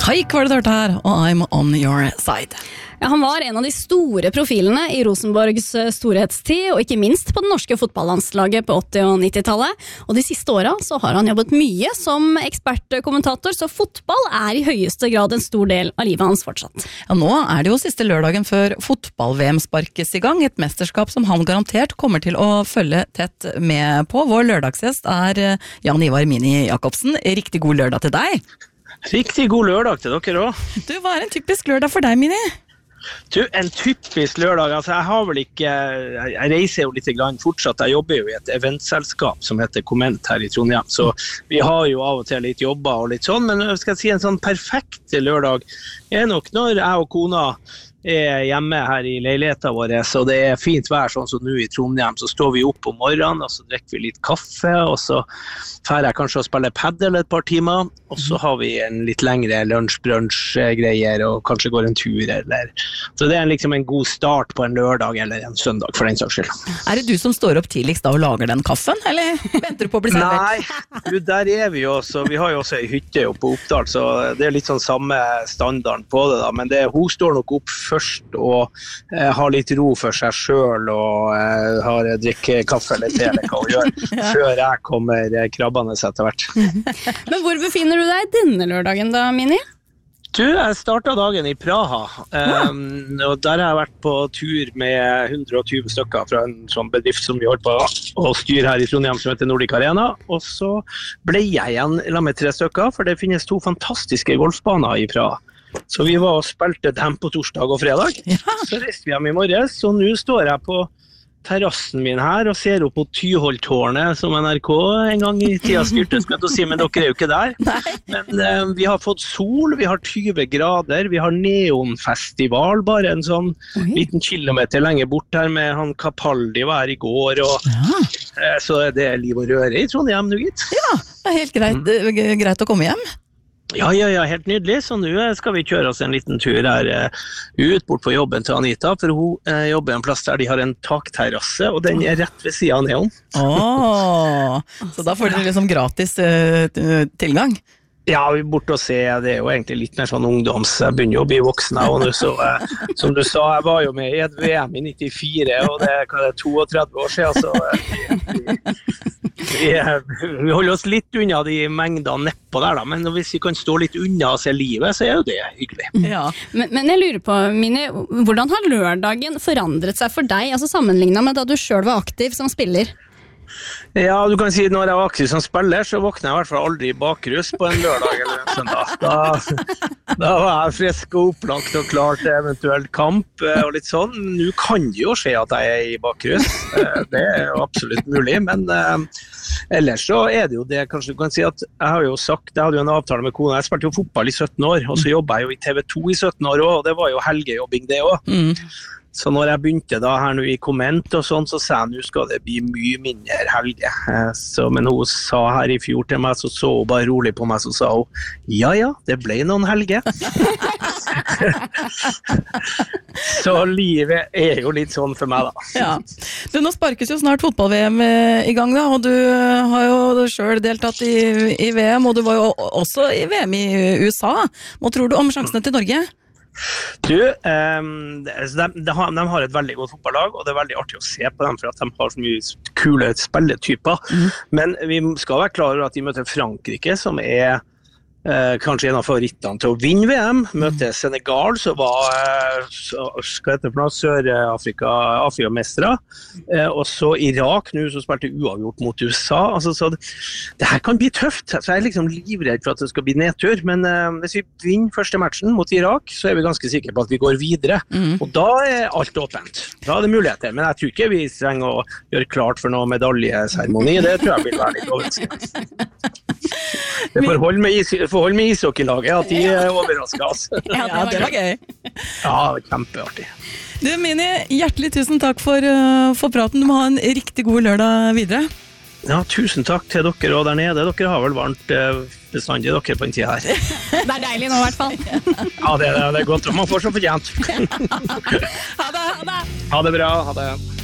Haik var det du hørte her, og I'm on your side. Ja, han var en av de store profilene i Rosenborgs storhetstid, og ikke minst på det norske fotballandslaget på 80- og 90-tallet. Og de siste årene så har han jobbet mye som ekspertkommentator, så fotball er i høyeste grad en stor del av livet hans fortsatt. Ja, nå er det jo siste lørdagen før fotball-VM sparkes i gang, et mesterskap som han garantert kommer til å følge tett med på. Vår lørdagsgjest er Jan Ivar Mini Jacobsen. Riktig god lørdag til deg. Riktig god lørdag til dere også. Du, hva er en typisk lørdag for deg, Mini? Du, en typisk lørdag, altså jeg har vel ikke, jeg reiser jo litt grann fortsatt, jeg jobber jo i et eventselskap som heter Komment her i Trondheim, så vi har jo av og til litt jobber og litt sånn, men skal jeg si en sånn perfekt lørdag er nok når jeg og kona er hjemme her i leiligheten vår, så det er fint vær sånn som nå i Trondheim, så står vi opp om morgenen, og så drikker vi litt kaffe, og så fer jeg kanskje å spille paddle et par timer, og så har vi en litt lengre lunsj-brunch-greier, og kanskje går en tur, eller... Så det er liksom en god start på en lørdag eller en søndag, for den saks skyld. Er det du som står opp tidligst da og lager den kaffen, eller venter du på å bli servert? Nei, du, der er vi jo også, vi har jo også en hytte oppe på Oppdal, så det er litt sånn samme standarden på det da, men hun står nok opp først og har litt ro for seg selv og drikker kaffe eller te eller hva hun gjør, før jeg kommer krabbende etter hvert. Men hvor befinner du deg denne lørdagen da, Mini? Du, jeg startet dagen i Praha, og der har jeg vært på tur med 120 stykker fra en sånn bedrift som vi holdt på å styre her i Trondheim som heter Nordic Arena, og så ble jeg igjen sammen med 3 stykker, for det finnes 2 fantastiske golfbaner i Praha. Så vi var og spilte dem på torsdag og fredag, så reiste vi hjem i morges, så nå står jeg på terrassen min her og ser opp på Tyholttårnet som NRK en gang i tida styrte, skal jeg si, men dere er jo ikke der. Men vi har fått sol, vi har 20 grader, vi har neonfestival, bare en sånn liten kilometer lenger bort her med han Capaldi var her i går, og så det er liv og røre i Trondheim nå, gitt. Ja, det er helt greit å komme hjem. Ja, helt nydelig. Så nå skal vi kjøre oss en liten tur her ut bort på jobben til Anita, for hun jobber en plass der de har en takterrasse, og den er rett ved siden av neon. Så da får dere liksom gratis tilgang? Ja, vi er borte og se, det er jo egentlig litt mer sånn ungdoms, jeg begynner jo å bli voksen og nå så, som du sa, jeg var jo med i et VM i 94, og det er 32 år siden, så vi holder oss litt unna de mengdene nedpå der da, men hvis vi kan stå litt unna og se livet, så er jo det hyggelig. Ja. Men jeg lurer på, Mini, hvordan har lørdagen forandret seg for deg, altså sammenlignet med da du selv var aktiv som spiller? Ja, du kan si når jeg var aktiv som spiller, så våkner jeg i hvert fall aldri i bakrus på en lørdag eller en søndag. Da var jeg frisk og opplagt og klar til eventuelt kamp og litt sånn. Nå kan det jo skje at jeg er i bakrus, det er jo absolutt mulig, men ellers så er det jo det, kanskje du kan si at jeg har jo sagt, jeg hadde jo en avtale med kona, jeg spilte jo fotball i 17 år, og så jobbet jeg jo i TV 2 i 17 år også, og det var jo helgejobbing det også. Så når jeg begynte da her nå i komment og sånn, så sa jeg, nå skal det bli mye mindre helge. Men hun sa her i fjor til meg, så hun bare rolig på meg, så sa hun, ja, det ble noen helge. Så livet er jo litt sånn for meg da. Ja. Du, nå sparkes jo snart fotball-VM i gang da, og du har jo selv deltatt i VM, og du var jo også i VM i USA. Hva tror du om sjansene til Norge? Du, de har et veldig godt fotballag, og det er veldig artig å se på dem for at de har så mye kule spilletyper. Men vi skal være klar over at de møter Frankrike, som er kanskje en av favorittene til å vinne VM, møte Senegal, som var Sør-Afrika-mestere, og så Irak nå, som spilte uavgjort mot USA. Altså, så det her kan bli tøft, så jeg er liksom livredd for at det skal bli nedtur, men hvis vi vinner første matchen mot Irak, så er vi ganske sikre på at vi går videre, og da er alt åpent. Da er det muligheter, men jeg tror ikke vi trenger å gjøre klart for noe medaljeseremoni, det tror jeg vil være litt overraskende. Det forhold med ishockeylaget, at de overrasket oss. Ja, det var gøy. Ja, kjempeartig. Du, Mini, hjertelig tusen takk for praten. Du må ha en riktig god lørdag videre. Ja, tusen takk til dere og der nede. Dere har vel varmt bestandig dere på en tid her. Det er deilig nå i hvert fall. Ja, det er godt. Man får så fortjent. Ha det. Ha det bra, ha det.